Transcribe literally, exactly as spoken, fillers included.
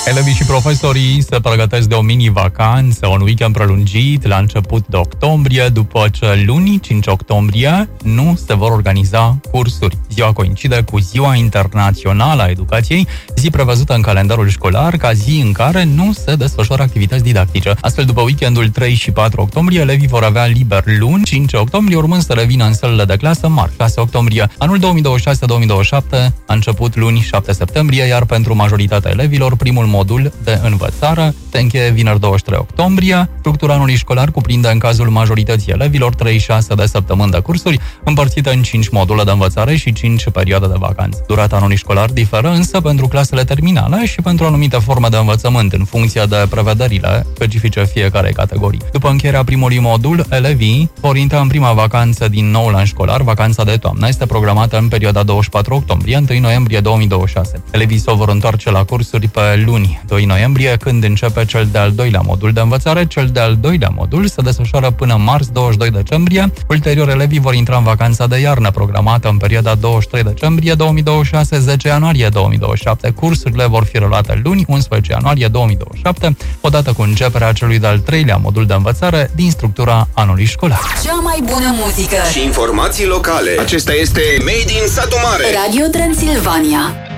Elevii și profesorii se pregătesc de o mini-vacanță, un weekend prelungit la început de octombrie, după ce luni, cinci octombrie, nu se vor organiza cursuri. Ziua coincide cu Ziua Internațională a Educației, zi prevăzută în calendarul școlar ca zi în care nu se desfășoară activități didactice. Astfel, după weekendul trei și patru octombrie, elevii vor avea liber luni, cinci octombrie, urmând să revină în sălile de clasă marți, șase octombrie. Anul două mii douăzeci și șase două mii douăzeci și șapte a început luni, șapte septembrie, iar pentru majoritatea elevilor, primul modul de învățare se încheie vineri douăzeci și trei octombrie. Structura anului școlar cuprinde în cazul majorității elevilor treizeci și șase de săptămâni de cursuri, împărțite în cinci module de învățare și cinci perioade de vacanță. Durata anului școlar diferă însă pentru clasele terminale și pentru anumite forme de învățământ, în funcție de prevederile specifice fiecare categorii. După încheierea primului modul, elevii vor intra în prima vacanță din nou an școlar. Vacanța de toamnă este programată în perioada douăzeci și patru octombrie - unu noiembrie două mii douăzeci și șase. Elevii se vor întoarce la cursuri pe luni, doi noiembrie, când începe cel de-al doilea modul de învățare. Cel de-al doilea modul se desfășoară până marți, douăzeci și doi decembrie. Ulterior, elevii vor intra în vacanța de iarnă, programată în perioada douăzeci și trei decembrie două mii douăzeci și șase - zece ianuarie două mii douăzeci și șapte. Cursurile vor fi reluate luni, unsprezece ianuarie două mii douăzeci și șapte, odată cu începerea celui de-al treilea modul de învățare din structura anului școlar. Cea mai bună muzică și informații locale. Acesta este Made in Satu Mare. Radio Transilvania.